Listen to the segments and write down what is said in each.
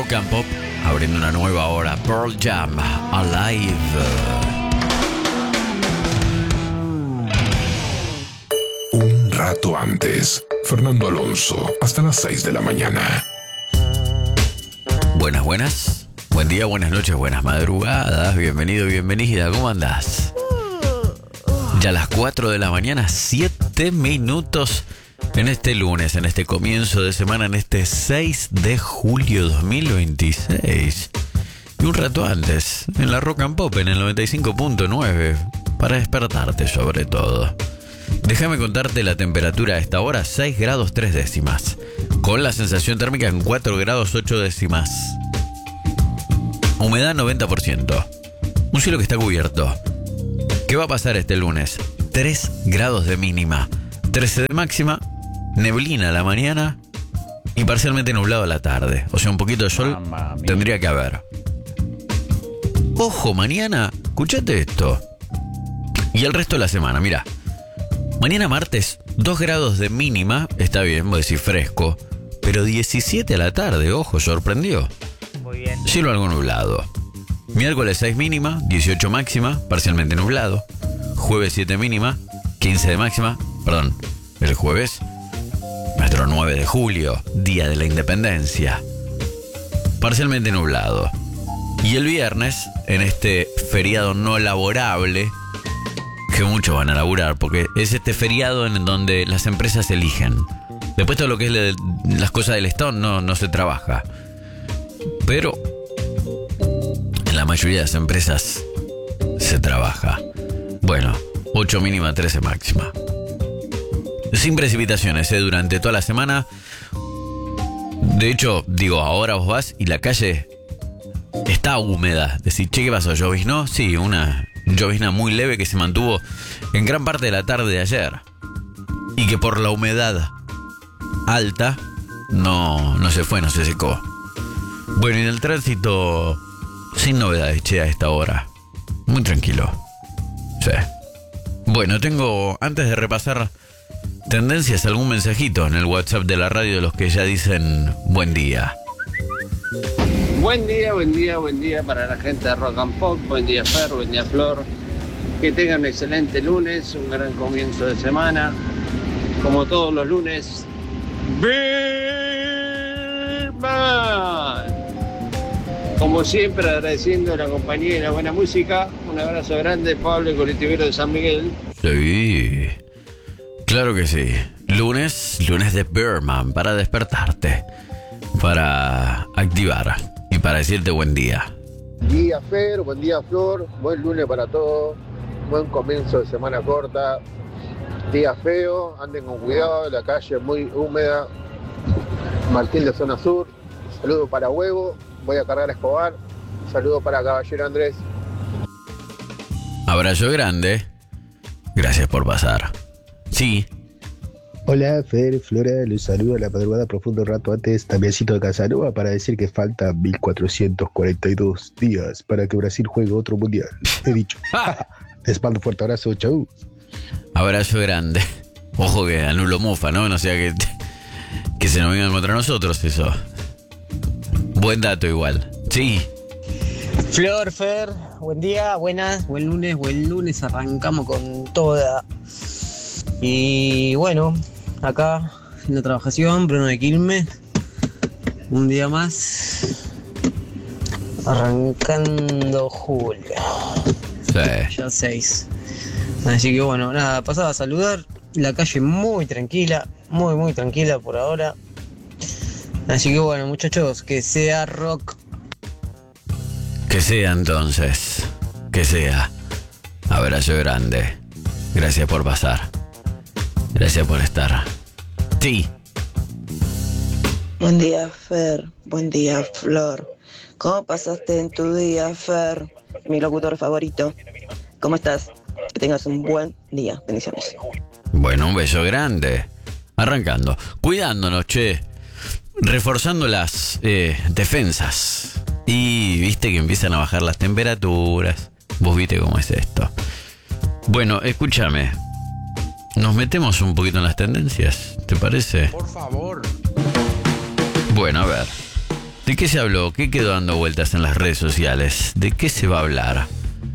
Rock and Pop, abriendo una nueva hora. Pearl Jam, Alive. Un rato antes, Fernando Alonso, hasta las 6 de la mañana. Buenas, buenas. Buen día, buenas noches, buenas madrugadas. Bienvenido, bienvenida. ¿Cómo andás? Ya a las 4 de la mañana, 7 minutos en este lunes, en este comienzo de semana, en este 6 de julio 2026. Y un rato antes, en la Rock and Pop, en el 95.9, para despertarte sobre todo. Déjame contarte la temperatura a esta hora, 6 grados 3 décimas. Con la sensación térmica en 4 grados 8 décimas. Humedad 90%. Un cielo que está cubierto. ¿Qué va a pasar este lunes? 3 grados de mínima, 13 de máxima, neblina a la mañana y parcialmente nublado a la tarde. O sea, un poquito de sol tendría que haber. Ojo, mañana, escuchate esto. Y el resto de la semana, mira. Mañana martes, 2 grados de mínima, está bien, voy a decir fresco, pero 17 a la tarde, ojo, sorprendió. Muy bien. Cielo algo nublado. Miércoles 6 mínima, 18 máxima, parcialmente nublado. Jueves 7 mínima, 15 de máxima, perdón, el jueves, nuestro 9 de julio, Día de la Independencia. Parcialmente nublado. Y el viernes, en este feriado no laborable, que muchos van a laburar, porque es este feriado en donde las empresas eligen. Después todo lo que es las cosas del Estado no se trabaja. Pero en la mayoría de las empresas se trabaja. Bueno, 8 mínima, 13 máxima. Sin precipitaciones, durante toda la semana. De hecho, digo, ahora vos vas y la calle está húmeda. Decís, che, ¿qué pasó? ¿Lloviznó? Sí, una llovizna muy leve que se mantuvo en gran parte de la tarde de ayer. Y que por la humedad alta no se fue, no se secó. Bueno, y en el tránsito, sin novedades, che, a esta hora. Muy tranquilo. Sí. Bueno, tengo, antes de repasar tendencias, algún mensajito en el WhatsApp de la radio de los que ya dicen buen día. Buen día, buen día, buen día para la gente de Rock and Pop. Buen día, Fer, buen día, Flor. Que tengan un excelente lunes, un gran comienzo de semana. Como todos los lunes, ¡Birman! Como siempre, agradeciendo la compañía y la buena música. Un abrazo grande, Pablo, el colectivero de San Miguel. Sí, claro que sí. Lunes de Birman, para despertarte, para activar y para decirte buen día. Buen día, Fer, buen día, Flor. Buen lunes para todos. Buen comienzo de semana corta. Día feo, anden con cuidado, la calle es muy húmeda. Martín de Zona Sur. Saludo para Huevo. Voy a cargar a Escobar. Saludo para Caballero Andrés. Abrazo grande. Gracias por pasar. Sí. Hola, Fer, Flora, les saludo a la madrugada profundo rato antes, tambiéncito de Casanova, para decir que faltan 1442 días para que Brasil juegue otro mundial. He dicho. Les mando un fuerte abrazo, chau. Abrazo grande. Ojo que anulo mofa, ¿no? No sea que se nos vengan contra nosotros eso. Buen dato igual. Sí. Flor, Fer, buen día, buenas, buen lunes, arrancamos con toda. Y bueno, acá en la trabajación, Bruno de Quilmes, un día más, arrancando julio. Sí. Ya 6. Así que bueno, nada, pasaba a saludar. La calle muy tranquila por ahora. Así que bueno, muchachos, que sea rock. Que sea entonces. Que sea. Abrazo grande. Gracias por pasar. Gracias por estar. Sí. Buen día, Fer. Buen día, Flor. ¿Cómo pasaste en tu día, Fer? Mi locutor favorito. ¿Cómo estás? Que tengas un buen día. Bendiciones. Bueno, un beso grande. Arrancando. Cuidándonos, che. Reforzando las defensas. Y viste que empiezan a bajar las temperaturas. Vos viste cómo es esto. Bueno, escúchame. Nos metemos un poquito en las tendencias, ¿te parece? Por favor. Bueno, a ver. ¿De qué se habló? ¿Qué quedó dando vueltas en las redes sociales? ¿De qué se va a hablar?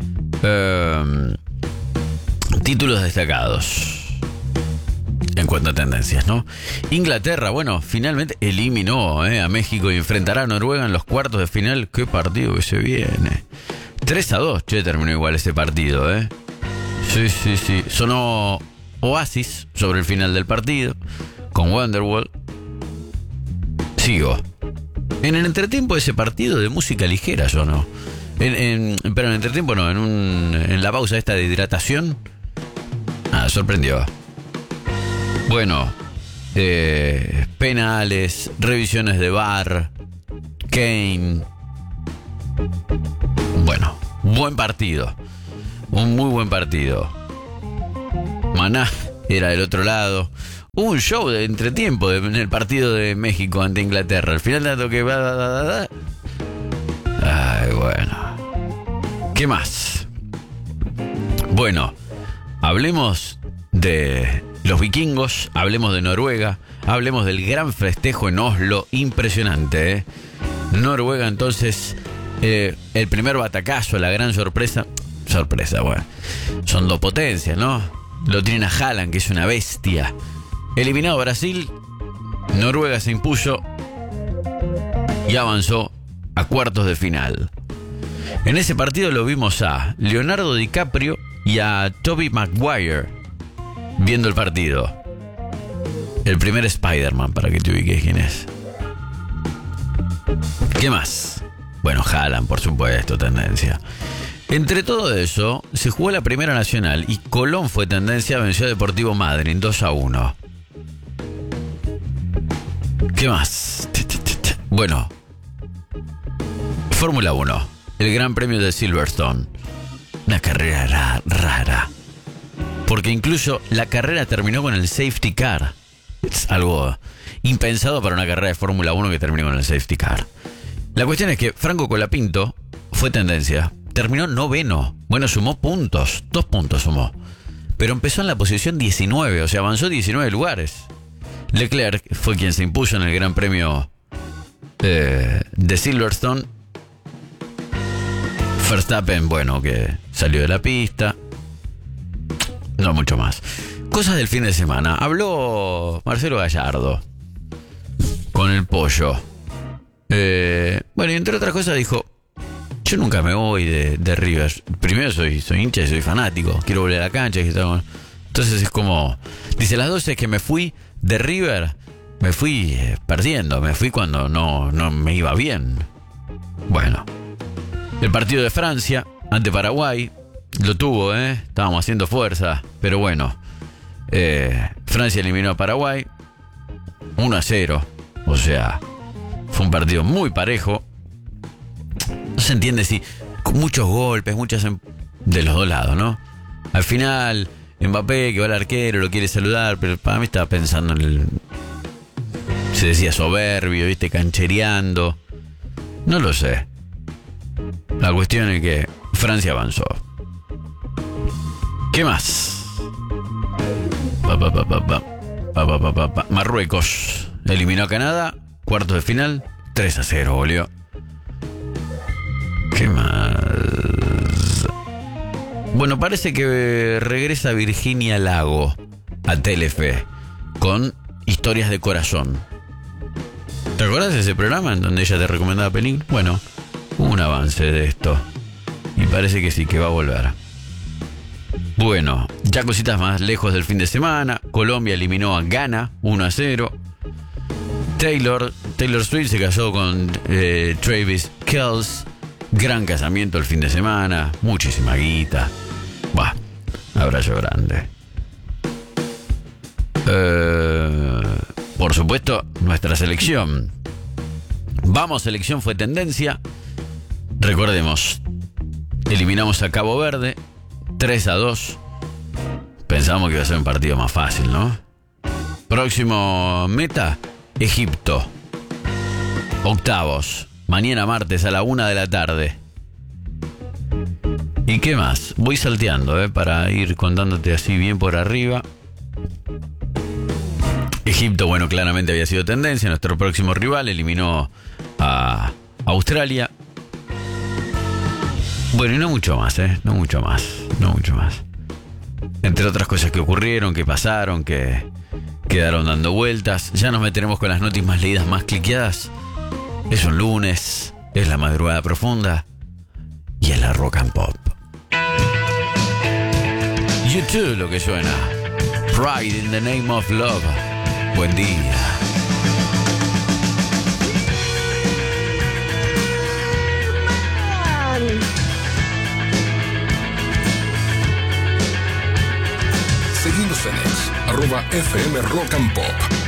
Títulos destacados en cuanto a tendencias, ¿no? Inglaterra, bueno, finalmente eliminó a México y enfrentará a Noruega en los cuartos de final. ¿Qué partido que se viene? 3-2, che, terminó igual ese partido, Sí. Sonó Oasis sobre el final del partido con Wonderwall. Sigo. En el entretiempo de ese partido de música ligera sonó. Pero en el entretiempo no, en la pausa esta de hidratación. Sorprendió. Bueno, penales, revisiones de VAR, Kane. Bueno, buen partido. Un muy buen partido. Maná era del otro lado. Hubo un show de entretiempo en el partido de México ante Inglaterra. Al final tanto que Ay, bueno. ¿Qué más? Bueno, hablemos de los vikingos, hablemos de Noruega, hablemos del gran festejo en Oslo, impresionante, Noruega entonces, el primer batacazo, la gran sorpresa, bueno, son dos potencias, ¿no? Lo tienen a Haaland, que es una bestia. Eliminado Brasil, Noruega se impuso y avanzó a cuartos de final. En ese partido lo vimos a Leonardo DiCaprio y a Tobey Maguire viendo el partido. El primer Spider-Man, para que te ubiques quién es. ¿Qué más? Bueno, Haaland, por supuesto, tendencia. Entre todo eso, se jugó la Primera Nacional y Colón fue tendencia, venció a Deportivo Madryn 2-1. ¿Qué más? Bueno, Fórmula 1, el Gran Premio de Silverstone. Una carrera rara. Porque incluso la carrera terminó con el safety car. Es algo impensado para una carrera de Fórmula 1 que termine con el safety car. La cuestión es que Franco Colapinto fue tendencia. Terminó noveno. Bueno, sumó puntos. 2 puntos sumó. Pero empezó en la posición 19. O sea, avanzó 19 lugares. Leclerc fue quien se impuso en el Gran Premio de Silverstone. Verstappen, bueno, que salió de la pista. No mucho más. Cosas del fin de semana. Habló Marcelo Gallardo con el Pollo. Bueno, y entre otras cosas dijo: yo nunca me voy de River. Primero soy hincha y soy fanático. Quiero volver a la cancha. Entonces es como... Dice, las 12 que me fui de River, me fui perdiendo. Me fui cuando no me iba bien. Bueno. El partido de Francia ante Paraguay lo tuvo, estábamos haciendo fuerza, pero bueno, Francia eliminó a Paraguay 1-0, o sea, fue un partido muy parejo. No se entiende si con muchos golpes, de los dos lados, ¿no? Al final Mbappé, que va al arquero, lo quiere saludar, pero para mí estaba pensando se decía soberbio, canchereando, no lo sé. La cuestión es que Francia avanzó. ¿Qué más? Marruecos eliminó a Canadá, cuartos de final, 3-0, volvió. ¿Qué más? Bueno, parece que regresa Virginia Lago a Telefe con Historias de Corazón. ¿Te acuerdas de ese programa en donde ella te recomendaba películas? Bueno, hubo un avance de esto y parece que sí, que va a volver. Bueno, ya cositas más lejos del fin de semana. Colombia eliminó a Ghana 1-0. Taylor Swift se casó con Travis Kelce. Gran casamiento el fin de semana. Muchísima guita. Bah, abrazo grande. Por supuesto, nuestra selección. Vamos, selección fue tendencia. Recordemos, eliminamos a Cabo Verde 3-2. Pensábamos que iba a ser un partido más fácil, ¿no? Próximo meta, Egipto. Octavos. Mañana martes a la 1 de la tarde. ¿Y qué más? Voy salteando, para ir contándote así bien por arriba. Egipto, bueno, claramente había sido tendencia. Nuestro próximo rival eliminó a Australia. Bueno, y no mucho más, no mucho más. Entre otras cosas que ocurrieron, que pasaron, que quedaron dando vueltas. Ya nos meteremos con las noticias más leídas, más cliqueadas. Es un lunes, es la madrugada profunda y es la Rock and Pop. YouTube lo que suena. Pride in the name of love. Buen día. Seguimos en @FM Rock and Pop.